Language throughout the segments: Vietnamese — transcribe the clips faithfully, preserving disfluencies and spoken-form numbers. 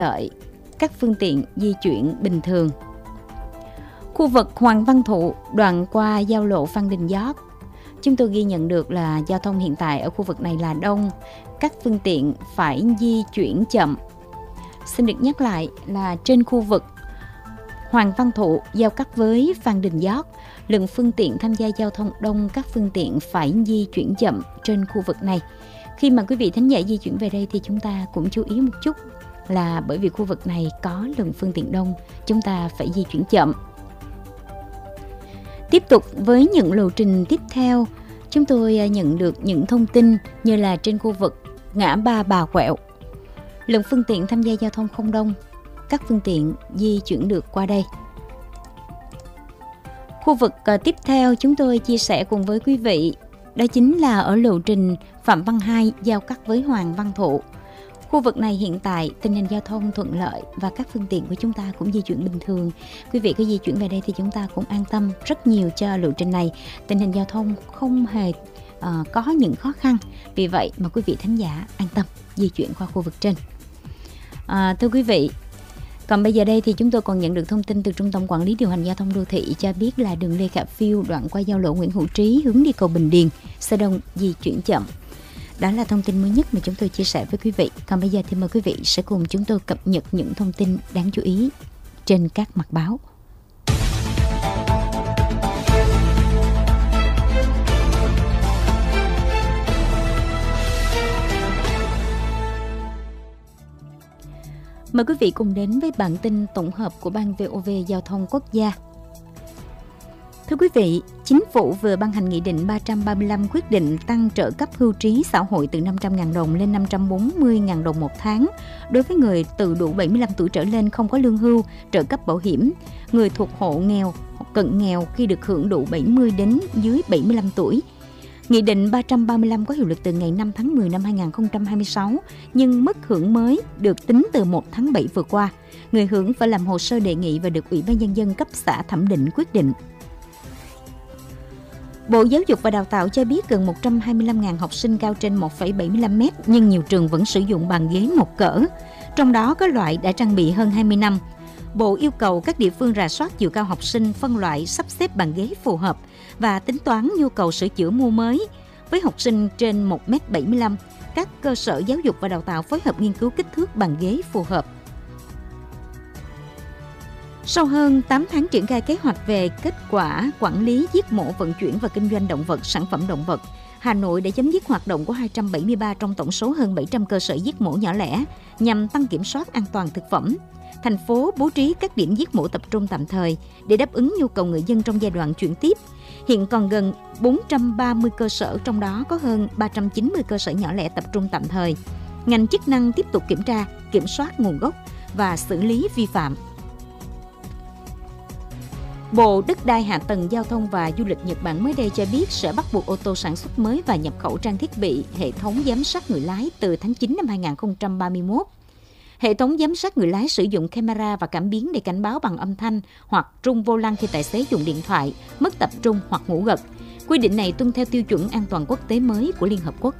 lợi các phương tiện di chuyển bình thường. Khu vực Hoàng Văn Thụ đoạn qua giao lộ Phan Đình Giót, chúng tôi ghi nhận được là giao thông hiện tại ở khu vực này là đông, các phương tiện phải di chuyển chậm. Xin được nhắc lại là trên khu vực Hoàng Văn Thụ giao cắt với Phan Đình Giót, lượng phương tiện tham gia giao thông đông, các phương tiện phải di chuyển chậm trên khu vực này. Khi mà quý vị thính giả di chuyển về đây thì chúng ta cũng chú ý một chút là bởi vì khu vực này có lượng phương tiện đông, chúng ta phải di chuyển chậm. Tiếp tục với những lộ trình tiếp theo, chúng tôi nhận được những thông tin như là trên khu vực ngã ba Bà Quẹo, lượng phương tiện tham gia giao thông không đông, các phương tiện di chuyển được qua đây. Khu vực tiếp theo chúng tôi chia sẻ cùng với quý vị, đó chính là ở lộ trình Phạm Văn Hai giao cắt với Hoàng Văn Thụ. Khu vực này hiện tại tình hình giao thông thuận lợi và các phương tiện của chúng ta cũng di chuyển bình thường. Quý vị cứ di chuyển về đây thì chúng ta cũng an tâm rất nhiều cho lộ trình này. Tình hình giao thông không hề uh, có những khó khăn. Vì vậy mà quý vị thính giả an tâm di chuyển qua khu vực trên. À, thưa quý vị, còn bây giờ đây thì chúng tôi còn nhận được thông tin từ Trung tâm Quản lý Điều hành Giao thông Đô thị cho biết là đường Lê Khả Phiêu đoạn qua giao lộ Nguyễn Hữu Trí hướng đi cầu Bình Điền, xe đông di chuyển chậm. Đó là thông tin mới nhất mà chúng tôi chia sẻ với quý vị. Còn bây giờ thì mời quý vị sẽ cùng chúng tôi cập nhật những thông tin đáng chú ý trên các mặt báo. Mời quý vị cùng đến với bản tin tổng hợp của Ban vê o vê Giao thông Quốc gia. Thưa quý vị, Chính phủ vừa ban hành Nghị định ba trăm ba mươi lăm quyết định tăng trợ cấp hưu trí xã hội từ năm trăm nghìn đồng lên năm trăm bốn mươi nghìn đồng một tháng đối với người từ đủ bảy mươi lăm tuổi trở lên không có lương hưu, trợ cấp bảo hiểm, người thuộc hộ nghèo, cận nghèo khi được hưởng đủ bảy mươi đến dưới bảy mươi lăm tuổi. Nghị định ba trăm ba mươi lăm có hiệu lực từ ngày năm tháng mười năm hai nghìn không trăm hai mươi sáu, nhưng mức hưởng mới được tính từ một tháng bảy vừa qua. Người hưởng phải làm hồ sơ đề nghị và được Ủy ban Nhân dân cấp xã thẩm định quyết định. Bộ Giáo dục và Đào tạo cho biết gần một trăm hai mươi lăm nghìn học sinh cao trên một phẩy bảy mươi lăm mét, nhưng nhiều trường vẫn sử dụng bàn ghế một cỡ. Trong đó có loại đã trang bị hơn hai mươi năm. Bộ yêu cầu các địa phương rà soát chiều cao học sinh, phân loại, sắp xếp bàn ghế phù hợp và tính toán nhu cầu sửa chữa mua mới. Với học sinh trên một mét bảy mươi lăm, các cơ sở giáo dục và đào tạo phối hợp nghiên cứu kích thước bàn ghế phù hợp. Sau hơn tám tháng triển khai kế hoạch về kết quả quản lý giết mổ, vận chuyển và kinh doanh động vật, sản phẩm động vật, Hà Nội đã chấm dứt hoạt động của hai trăm bảy mươi ba trong tổng số hơn bảy trăm cơ sở giết mổ nhỏ lẻ nhằm tăng kiểm soát an toàn thực phẩm. Thành phố bố trí các điểm giết mổ tập trung tạm thời để đáp ứng nhu cầu người dân trong giai đoạn chuyển tiếp. Hiện còn gần bốn trăm ba mươi cơ sở, trong đó có hơn ba trăm chín mươi cơ sở nhỏ lẻ tập trung tạm thời. Ngành chức năng tiếp tục kiểm tra, kiểm soát nguồn gốc và xử lý vi phạm. Bộ Đất đai, Hạ tầng Giao thông và Du lịch Nhật Bản mới đây cho biết sẽ bắt buộc ô tô sản xuất mới và nhập khẩu trang thiết bị hệ thống giám sát người lái từ tháng chín năm hai nghìn không trăm ba mươi mốt. Hệ thống giám sát người lái sử dụng camera và cảm biến để cảnh báo bằng âm thanh hoặc rung vô lăng khi tài xế dùng điện thoại, mất tập trung hoặc ngủ gật. Quy định này tuân theo tiêu chuẩn an toàn quốc tế mới của Liên Hợp Quốc.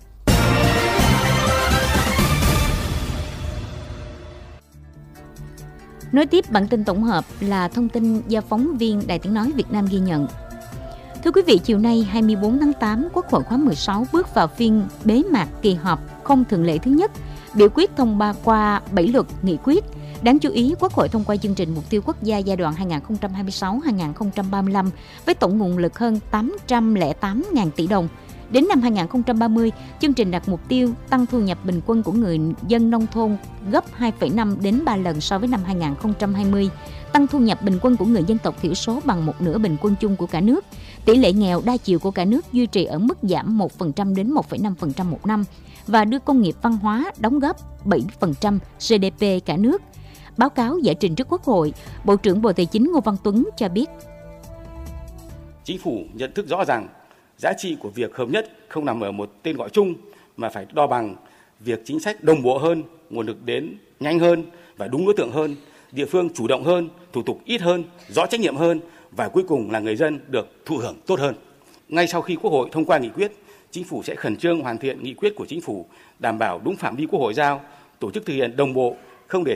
Nối tiếp bản tin tổng hợp là thông tin do phóng viên Đài Tiếng nói Việt Nam ghi nhận. Thưa quý vị, chiều nay hai mươi tư tháng tám, Quốc hội khóa mười sáu bước vào phiên bế mạc kỳ họp không thường lệ thứ nhất, biểu quyết thông qua bảy luật nghị quyết. Đáng chú ý, Quốc hội thông qua chương trình mục tiêu quốc gia giai đoạn hai nghìn không trăm hai mươi sáu đến hai nghìn không trăm ba mươi lăm với tổng nguồn lực hơn tám trăm lẻ tám nghìn tỷ đồng. Đến năm hai nghìn không trăm ba mươi, chương trình đặt mục tiêu tăng thu nhập bình quân của người dân nông thôn gấp hai phẩy năm đến ba lần so với năm hai nghìn không trăm hai mươi, tăng thu nhập bình quân của người dân tộc thiểu số bằng một nửa bình quân chung của cả nước. Tỷ lệ nghèo đa chiều của cả nước duy trì ở mức giảm một phần trăm đến một phẩy năm phần trăm một năm và đưa công nghiệp văn hóa đóng góp bảy phần trăm giê đê pê cả nước. Báo cáo giải trình trước Quốc hội, Bộ trưởng Bộ Tài chính Ngô Văn Tuấn cho biết. Chính phủ nhận thức rõ rằng giá trị của việc hợp nhất không nằm ở một tên gọi chung mà phải đo bằng việc chính sách đồng bộ hơn, nguồn lực đến nhanh hơn và đúng đối tượng hơn, địa phương chủ động hơn, thủ tục ít hơn, rõ trách nhiệm hơn và cuối cùng là người dân được thụ hưởng tốt hơn. Ngay sau khi Quốc hội thông qua nghị quyết, Chính phủ sẽ khẩn trương hoàn thiện nghị quyết của Chính phủ, đảm bảo đúng phạm vi Quốc hội giao, tổ chức thực hiện đồng bộ, không để